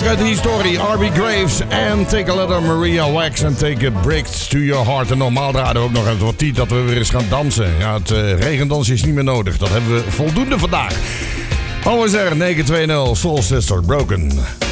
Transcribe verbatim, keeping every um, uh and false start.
uit de historie. R B Graves en Take a Letter, Maria Wax en Take a Bricks to Your Heart. En normaal draaien we ook nog even wat tijd dat we weer eens gaan dansen. Ja, het uh, regendansen is niet meer nodig. Dat hebben we voldoende vandaag. Always there, negen twee nul, Soul Sister, Broken.